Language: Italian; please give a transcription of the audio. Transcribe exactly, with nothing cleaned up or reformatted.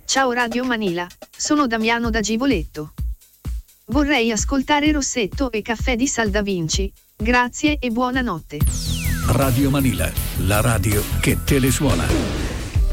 Ciao Radio Manila, sono Damiano da Givoletto. Vorrei ascoltare Rossetto e Caffè di Sal Da Vinci. Grazie e buonanotte. Radio Manila, la radio che te le suona.